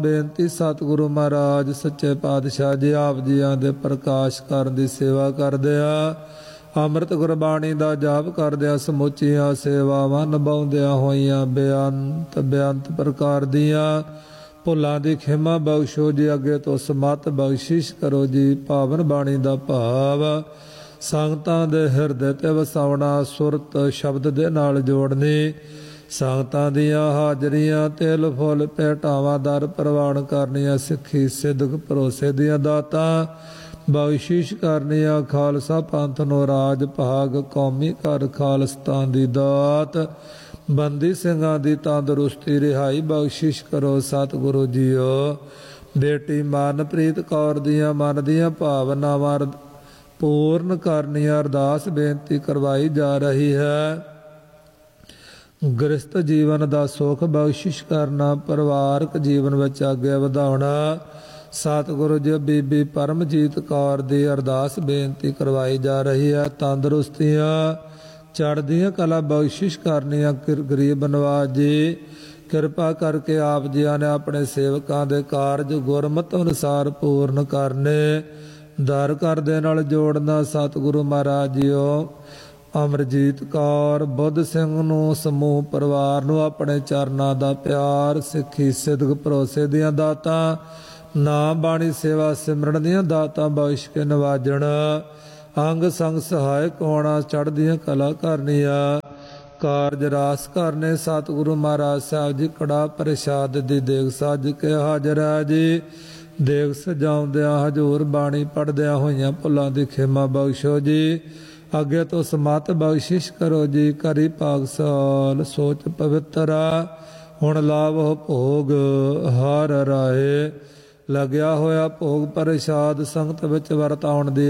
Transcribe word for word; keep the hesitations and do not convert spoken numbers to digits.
ਬੇਨਤੀ ਸਤਿਗੁਰੂ ਮਹਾਰਾਜ ਸੱਚੇ ਪਾਤਸ਼ਾਹ ਜੀ ਆਪ ਜੀਆਂ ਦੇ ਪ੍ਰਕਾਸ਼ ਕਰਨ ਦੀ ਸੇਵਾ ਕਰਦੇ ਆ। ਅੰਮ੍ਰਿਤ ਗੁਰਬਾਣੀ ਦਾ ਜਾਪ ਕਰਦਿਆਂ ਸਮੁੱਚੀਆਂ ਸੇਵਾਵਾਂ ਨਿਭਾਉਂਦਿਆਂ ਹੋਈਆਂ ਬੇਅੰਤ ਬੇਅੰਤ ਪ੍ਰਕਾਰ ਦੀਆਂ ਭੁੱਲਾਂ ਦੀ ਖਿਮਾ ਬਖਸ਼ੋ ਜੀ। ਅੱਗੇ ਤੋਂ ਸਮਤ ਬਖਸ਼ਿਸ਼ ਕਰੋ ਜੀ। ਪਾਵਨ ਬਾਣੀ ਦਾ ਭਾਵ ਸੰਗਤਾਂ ਦੇ ਹਿਰਦੇ ਤੇ ਵਸਾਉਣਾ, ਸੁਰਤ ਸ਼ਬਦ ਦੇ ਨਾਲ ਜੋੜਨੀ, ਸੰਗਤਾਂ ਦੀਆਂ ਹਾਜ਼ਰੀਆਂ ਤਿਲ ਫੁੱਲ ਭੇਟਾਵਾਂ ਦਰ ਪ੍ਰਵਾਨ ਕਰਨੀਆਂ, ਸਿੱਖੀ ਸਿੱਧਕ ਭਰੋਸੇ ਦੀਆਂ ਦਾਤਾਂ ਬਖਸ਼ਿਸ਼ ਕਰਨੀਆਂ, ਖਾਲਸਾ ਪੰਥ ਨੂੰ ਰਾਜ ਭਾਗ, ਕੌਮੀ ਘਰ ਖਾਲਸਤਾਨ ਦੀ ਦਾਤ, ਬੰਦੀ ਸਿੰਘਾਂ ਦੀ ਤੰਦਰੁਸਤੀ ਰਿਹਾਈ ਬਖਸ਼ਿਸ਼ ਕਰੋ ਸਤਿਗੁਰੂ ਜੀਓ। ਬੇਟੀ ਮਨਪ੍ਰੀਤ ਕੌਰ ਦੀਆਂ ਮਨ ਦੀਆਂ ਭਾਵਨਾਵਾਂ ਪੂਰਨ ਕਰਨੀਆਂ ਅਰਦਾਸ ਬੇਨਤੀ ਕਰਵਾਈ ਜਾ ਰਹੀ ਹੈ। ਗ੍ਰਸਤ ਜੀਵਨ ਦਾ ਸੁੱਖ ਬਖਸ਼ਿਸ਼ ਕਰਨਾ, ਪਰਿਵਾਰਕ ਜੀਵਨ ਵਿੱਚ ਅੱਗੇ ਵਧਾਉਣਾ। ਸਤਿਗੁਰੂ ਜੀ ਬੀਬੀ ਪਰਮਜੀਤ ਕੌਰ ਦੀ ਅਰਦਾਸ ਬੇਨਤੀ ਕਰਵਾਈ ਜਾ ਰਹੀ ਹੈ। ਤੰਦਰੁਸਤੀਆਂ ਚੜ੍ਹਦੀਆਂ ਕਲਾ ਬਖਸ਼ਿਸ਼ ਕਰਨੀਆਂ। ਗਰੀਬ ਨਵਾਜ਼ ਜੀ ਕਿਰਪਾ ਕਰਕੇ ਆਪ ਜੀਆਂ ਨੇ ਆਪਣੇ ਸੇਵਕਾਂ ਦੇ ਕਾਰਜ ਗੁਰਮਤਿ ਅਨੁਸਾਰ ਪੂਰਨ ਕਰਨੇ, ਦਰ ਘਰ ਦੇ ਨਾਲ ਜੋੜਨਾ। ਸਤਿਗੁਰੂ ਮਹਾਰਾਜ ਜੀਓ ਅਮਰਜੀਤ ਕੌਰ ਬੁੱਧ ਸਿੰਘ ਨੂੰ ਸਮੂਹ ਪਰਿਵਾਰ ਨੂੰ ਆਪਣੇ ਚਰਨਾਂ ਦਾ ਪਿਆਰ, ਸਿੱਖੀ ਸਿੱਧਕ ਭਰੋਸੇ ਦੀਆਂ ਦਾਤਾਂ, ਨਾਮ ਬਾਣੀ ਸੇਵਾ ਸਿਮਰਨ ਦੀਆਂ ਦਾਤਾਂ ਬਖਸ਼ ਕੇ ਨਵਾਜਣ। ਅੰਗ ਸੰਗ ਸਹਾਇਕ ਹੋਣਾ, ਚੜ੍ਹਦੀਆਂ ਕਲਾ ਕਰਨੀਆਂ, ਕਾਰਜ ਰਾਸ ਕਰਨੇ। ਸਤਿਗੁਰੂ ਮਹਾਰਾਜ ਸਾਹਿਬ ਜੀ ਕੜਾ ਪ੍ਰਸ਼ਾਦ ਦੀ ਦੇਗ ਸੱਜ ਕੇ ਹਾਜ਼ਰ ਹੈ ਜੀ। ਦੇਗ ਸਜਾਉਂਦਿਆਂ ਹਜ਼ੂਰ ਬਾਣੀ ਪੜ੍ਹਦਿਆਂ ਹੋਈਆਂ ਭੁੱਲਾਂ ਦੀ ਖਿਮਾ ਬਖਸ਼ੋ ਜੀ। ਅੱਗੇ ਤੋਂ ਸਮਤ ਬਖਸ਼ਿਸ਼ ਕਰੋ ਜੀ। ਕਰੀ ਪਾਕਸਾਲ ਸੋਚ ਪਵਿੱਤਰਾ, ਹੁਣ ਲਾਵੋ ਭੋਗ ਹਰ ਰਾਏ। ਲੱਗਿਆ ਹੋਇਆ ਭੋਗ ਪ੍ਰਸ਼ਾਦ ਸੰਗਤ ਵਿੱਚ ਵਰਤਾਉਣ ਦੀ